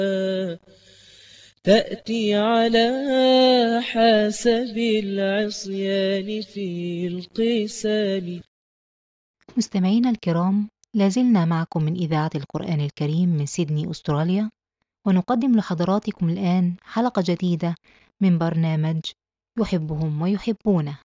تأتي على حسب العصيان في القسام. مستمعينا الكرام، لازلنا معكم من إذاعة القرآن الكريم من سيدني أستراليا، ونقدم لحضراتكم الآن حلقة جديدة من برنامج يحبهم ويحبونه.